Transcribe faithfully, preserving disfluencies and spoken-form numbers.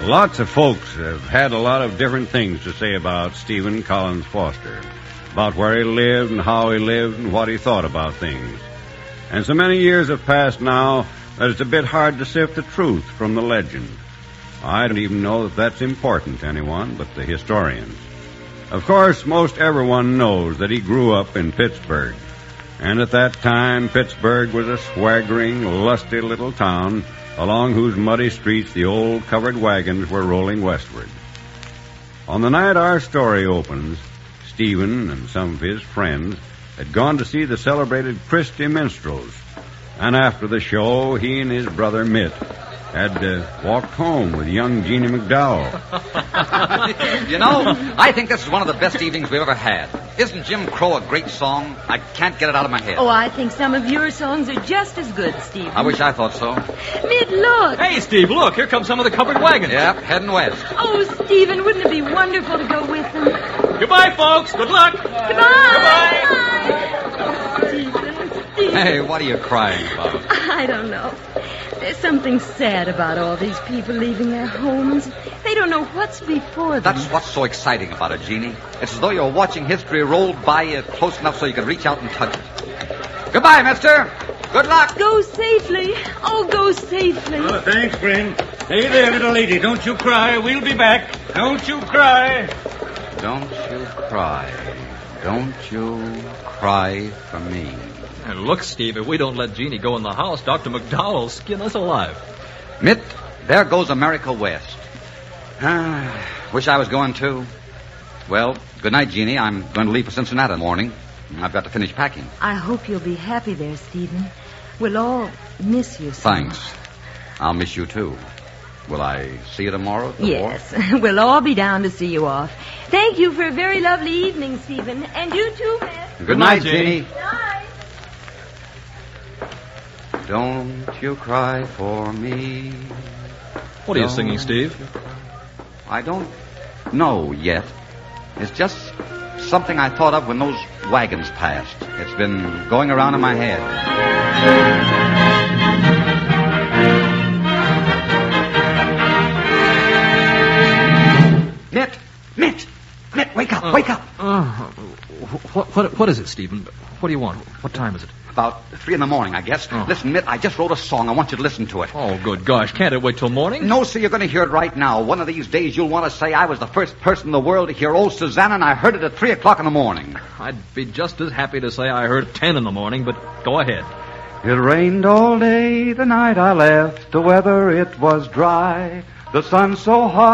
Lots of folks have had a lot of different things to say about Stephen Collins Foster, about where he lived and how he lived and what he thought about things. And so many years have passed now that it's a bit hard to sift the truth from the legend. I don't even know that that's important to anyone but the historians. Of course, most everyone knows that he grew up in Pittsburgh. And at that time, Pittsburgh was a swaggering, lusty little town along whose muddy streets the old covered wagons were rolling westward. On the night our story opens, Stephen and some of his friends had gone to see the celebrated Christie Minstrels. And after the show, he and his brother Mitt had uh, walked home with young Jeannie McDowell. You know, I think this is one of the best evenings we've ever had. Isn't Jim Crow a great song? I can't get it out of my head. Oh, I think some of your songs are just as good, Steve. I wish I thought so. Mitt, look. Hey, Steve, look. Here come some of the covered wagons. Yep, heading west. Oh, Stephen, wouldn't it be wonderful to go with them? Goodbye, folks. Good luck. Goodbye. Goodbye. Stephen, Stephen. Hey, what are you crying about? I don't know. There's something sad about all these people leaving their homes. They don't know what's before them. That's what's so exciting about it, Jeannie. It's as though you're watching history roll by you close enough so you can reach out and touch it. Goodbye, mister. Good luck. Go safely. Oh, go safely. Oh, thanks, friend. Hey there, little lady. Don't you cry. We'll be back. Don't you cry. Don't you cry. Don't you cry for me. And look, Steve, if we don't let Jeannie go in the house, Doctor McDowell will skin us alive. Mitt, there goes America West. Ah, wish I was going too. Well, good night, Jeannie. I'm going to leave for Cincinnati in the morning. I've got to finish packing. I hope you'll be happy there, Stephen. We'll all miss you so Thanks. much. I'll miss you too. Will I see you tomorrow at the Yes, wharf? we'll all be down to see you off. Thank you for a very lovely evening, Stephen. And you too, Miss. Good, Good night, night, Jeannie. Jeannie. Don't you cry for me. What are you Don't singing, Steve? you cry. I don't know yet. It's just something I thought of when those wagons passed. It's been going around in my head. Mitt! Mitt! Mitt, wake up! Uh, wake up! Uh, what, what, what is it, Stephen? What do you want? What time is it? About three in the morning, I guess. Oh. Listen, Mitt, I just wrote a song. I want you to listen to it. Oh, good gosh. Can't it wait till morning? No, sir, you're going to hear it right now. One of these days you'll want to say I was the first person in the world to hear old Susanna, and I heard it at three o'clock in the morning. I'd be just as happy to say I heard ten in the morning, but go ahead. It rained all day the night I left. The weather, it was dry. The sun so hot.